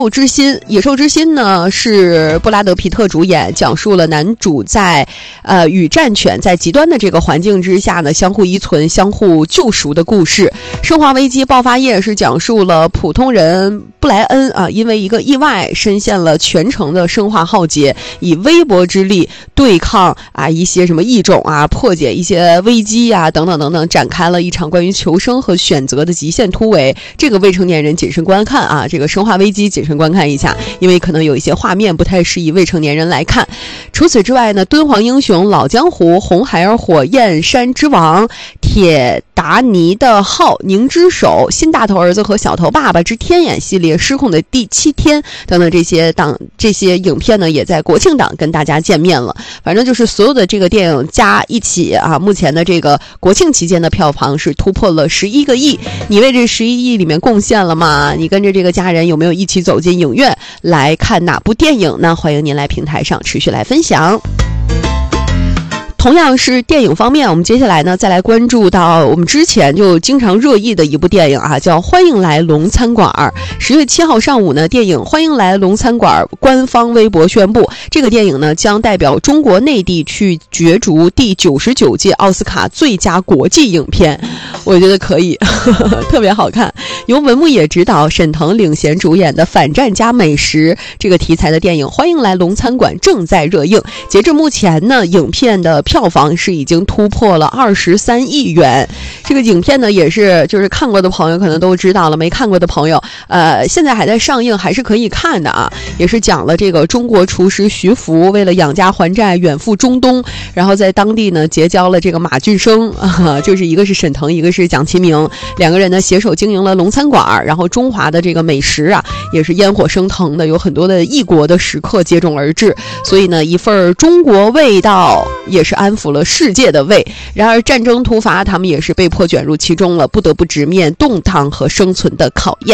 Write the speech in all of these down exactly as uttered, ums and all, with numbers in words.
野兽之心，野兽之心呢是布拉德皮特主演，讲述了男主在呃与战犬在极端的这个环境之下呢相互依存、相互救赎的故事。生化危机爆发夜是讲述了普通人布莱恩啊，因为一个意外深陷了全城的生化浩劫，以微薄之力对抗啊一些什么异种啊，破解一些危机啊等等等等，展开了一场关于求生和选择的极限突围。这个未成年人谨慎观看啊，这个生化危机谨慎观看一下，因为可能有一些画面不太适宜未成年人来看。除此之外呢，敦煌英雄、老江湖、红孩儿、火焰山之王、铁达尼的号、凝之手、新大头儿子和小头爸爸之天眼系列、失控的第七天等等这些档这些影片呢，也在国庆档跟大家见面了。反正就是所有的这个电影加一起啊，目前的这个国庆期间的票房是突破了十一个亿。你为这十一亿里面贡献了吗？你跟着这个家人有没有一起走进影院来看哪部电影呢？欢迎您来平台上持续来分享。同样是电影方面，我们接下来呢再来关注到我们之前就经常热议的一部电影啊，叫《欢迎来龙餐馆》。十月七号上午呢，电影《欢迎来龙餐馆》官方微博宣布，这个电影呢将代表中国内地去角逐第九十九届奥斯卡最佳国际影片。我觉得可以，呵呵，特别好看。由文牧野执导、沈腾领衔主演的反战加美食这个题材的电影《欢迎来龙餐馆》正在热映。截至目前呢，影片的票房是已经突破了二十三亿元。这个影片呢，也是就是看过的朋友可能都知道了，没看过的朋友，呃，现在还在上映，还是可以看的啊。也是讲了这个中国厨师徐福为了养家还债，远赴中东，然后在当地呢结交了这个马俊生，啊，就是一个是沈腾，一个是蒋奇明，两个人呢携手经营了龙餐馆，然后中华的这个美食啊，也是烟火升腾的，有很多的异国的食客接踵而至，所以呢，一份中国味道也是安抚了世界的胃。然而战争突发，他们也是被迫卷入其中了，不得不直面动荡和生存的考验。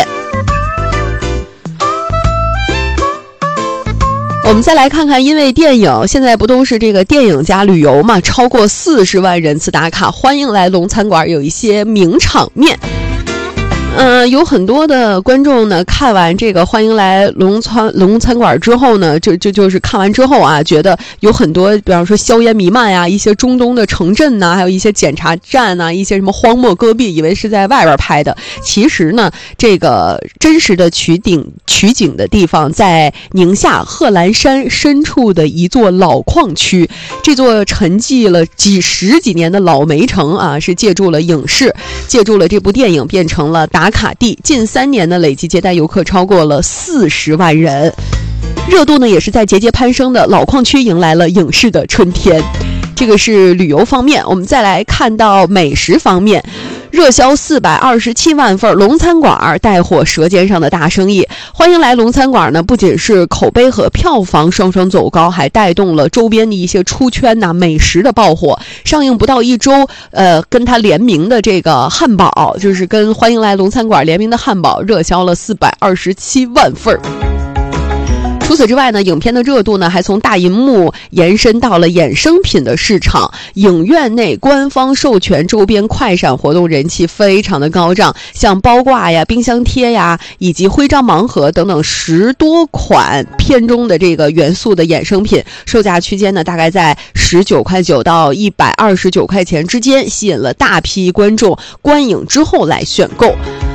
我们再来看看，因为电影现在不都是这个电影加旅游嘛，超过四十万人次打卡，欢迎来龙餐馆有一些名场面。嗯、呃，有很多的观众呢，看完这个欢迎来龙餐龙餐馆之后呢，就就就是看完之后啊，觉得有很多，比方说硝烟弥漫呀，一些中东的城镇呐，还有一些检查站呐，一些什么荒漠戈壁，以为是在外边拍的。其实呢，这个真实的取景取景的地方在宁夏贺兰山深处的一座老矿区。这座沉寂了几十几年的老煤城啊，是借助了影视，借助了这部电影，变成了打卡地。近三年呢，累计接待游客超过了四十万人，热度呢也是在节节攀升的。老矿区迎来了影视的春天。这个是旅游方面。我们再来看到美食方面，热销四百二十七万份，龙餐馆带火舌尖上的大生意。欢迎来龙餐馆呢，不仅是口碑和票房双双走高，还带动了周边的一些出圈呐、啊、美食的爆火。上映不到一周，呃，跟它联名的这个汉堡，就是跟欢迎来龙餐馆联名的汉堡，热销了四百二十七万份。除此之外呢，影片的热度呢还从大银幕延伸到了衍生品的市场。影院内官方授权周边快闪活动人气非常的高涨，像包挂呀、冰箱贴呀，以及徽章盲盒等等十多款片中的这个元素的衍生品，售价区间呢大概在十九块九到一百二十九块钱之间，吸引了大批观众观影之后来选购。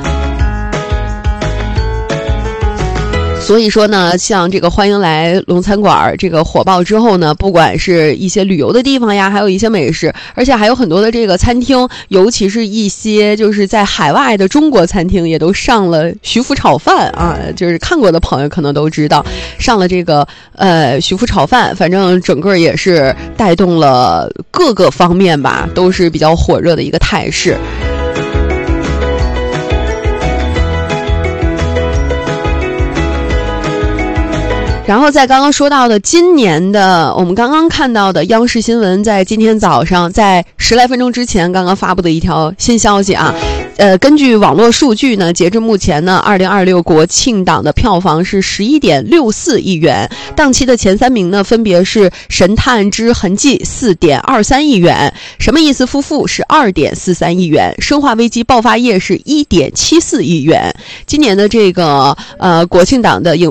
所以说呢，像这个欢迎来龙餐馆这个火爆之后呢，不管是一些旅游的地方呀，还有一些美食，而且还有很多的这个餐厅，尤其是一些就是在海外的中国餐厅也都上了徐福炒饭啊，就是看过的朋友可能都知道，上了这个呃徐福炒饭，反正整个也是带动了各个方面吧，都是比较火热的一个态势。然后在刚刚说到的今年的，我们刚刚看到的央视新闻在今天早上在十来分钟之前刚刚发布的一条新消息啊，呃，根据网络数据呢，截至目前呢，二零二六国庆档的票房是十一点六四亿元，档期的前三名呢分别是《神探之痕迹》四点二三亿元，什么意思夫妇是二点四三亿元，生化危机爆发夜是一点七四亿元。今年的这个呃国庆档的影